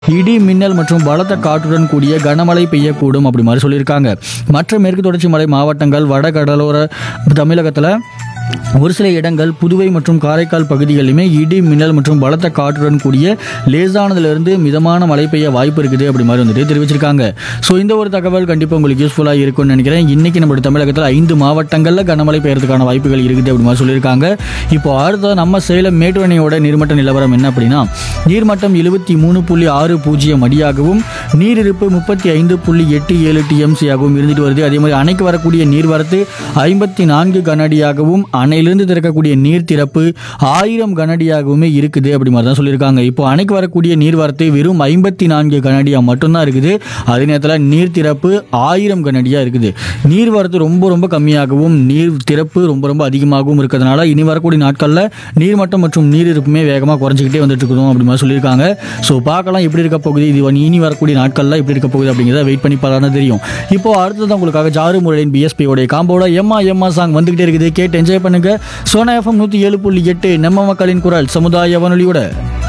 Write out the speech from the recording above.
இடி மின்னல் மற்றும் பலத்த காற்றுடன் கூடிய கனமழை பெய்யக்கூடும் அப்படி மாதிரி சொல்லியிருக்காங்க. மற்ற மேற்கு தொடர்ச்சி மலை மாவட்டங்கள், வட கடலோர தமிழகத்தில் ஒரு சில இடங்கள், புதுவை மற்றும் காரைக்கால் பகுதிகளிலுமே இடி மின்னல் மற்றும் பலத்த காற்றுடன் கூடிய லேசானதிலிருந்து மிதமான மழை பெய்ய வாய்ப்பு இருக்குது அப்படி மாதிரி வந்துட்டு தெரிவிச்சிருக்காங்க. ஸோ இந்த ஒரு தகவல் கண்டிப்பாக உங்களுக்கு யூஸ்ஃபுல்லாக இருக்கும்னு நினைக்கிறேன். இன்னைக்கு நம்மளுடைய தமிழகத்தில் 5 மாவட்டங்களில் கனமழை பெய்யறதுக்கான வாய்ப்புகள் இருக்குது அப்படி மாதிரி சொல்லியிருக்காங்க. இப்போ அடுத்த நம்ம சேலம் மேட்டூர் அணையோட நீர்மட்ட நிலவரம் என்ன அப்படின்னா, நீர்மட்டம் 73.60 அடியாகவும் நீரிருப்பு 35.87 TMC ஆகவும் இருந்துட்டு வருது. அதே மாதிரி அணைக்கு வரக்கூடிய நீர்வரத்து 54 கனஅடியாகவும் அணையிலிருந்து திறக்கக்கூடிய நீர் திறப்பு 1000 கனஅடியாகவுமே இருக்குது அப்படி மாதிரி தான் சொல்லியிருக்காங்க. இப்போ அணைக்கு வரக்கூடிய நீர்வரத்து வெறும் 54 கனஅடியா மட்டும்தான் இருக்குது. அதே நேரத்தில் நீர் திறப்பு 1000 கனஅடியா இருக்குது. நீர்வரத்து ரொம்ப ரொம்ப கம்மியாகவும் நீர் திறப்பு ரொம்ப ரொம்ப அதிகமாகவும் இருக்கிறதுனால இனி வரக்கூடிய நாட்களில் நீர்மட்டம் மற்றும் நீர் இருப்புமே வேகமாக குறைஞ்சிக்கிட்டே வந்துட்டு இருக்கணும் அப்படி மாதிரி சொல்லியிருக்காங்க. ஸோ பார்க்கலாம் எப்படி இருக்க போகுது, இது இனி வரக்கூடிய நாட்களில் எப்படி இருக்க போகுது அப்படிங்கிறத வெயிட் பண்ணி பார்த்தா தெரியும். இப்போ அடுத்தது உங்களுக்காக ஜாரு முரளின் பிஎஸ்பியோடைய காம்போட எம்மா எம்மா சாங் வந்துகிட்டே இருக்குது. கேட்டு என்ஜாய் பண்ணுங்க. சோனா எஃப்எம் 107.8 நம்ம மக்களின் குரல் சமுதாய வானொலியோட